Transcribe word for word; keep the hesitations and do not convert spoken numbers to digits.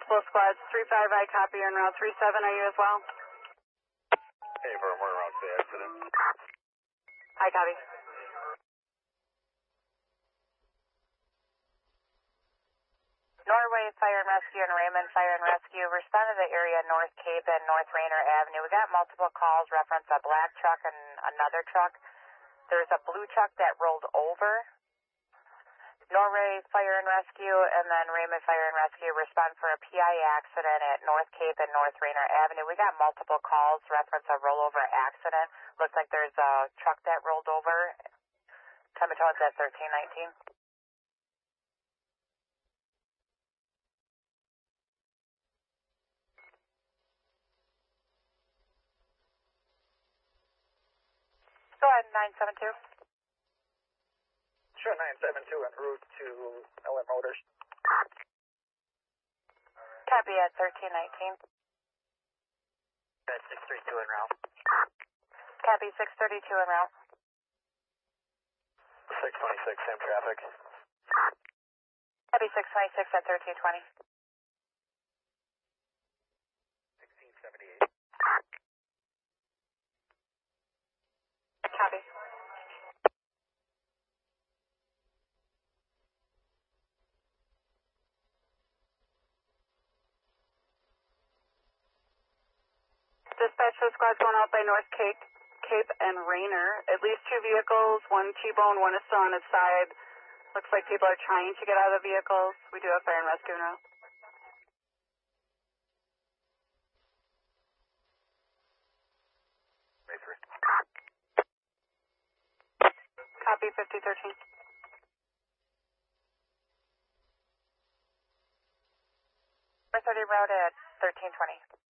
multiple squads. three five, I copy. You're in route three seven. Are you as well? Hey, firm, we're around the accident. I copy. Norway Fire and Rescue and Raymond Fire and Rescue respond to the area North Cape and North Rainer Avenue. We got multiple calls reference a black truck and another truck. There's a blue truck that rolled over. Norway Fire and Rescue and then Raymond Fire and Rescue respond for a P I accident at North Cape and North Rainer Avenue. We got multiple calls reference a rollover accident. Looks like there's a truck that rolled over. Tematone's at thirteen nineteen. Go ahead, nine seven two. Sure, nine seven two en route to L M Motors. Copy at thirteen nineteen. At six three two en route. Copy six thirty-two en route. six twenty-six, same traffic. Copy six twenty-six at thirteen twenty. sixteen seventy-eight. Copy. Dispatch, the squad's going out by North Cape, Cape and Rainer. At least two vehicles, one T-bone, one is still on its side. Looks like people are trying to get out of the vehicles. We do have fire and rescue now. May three. Copy fifty thirteen. four thirty route at thirteen twenty.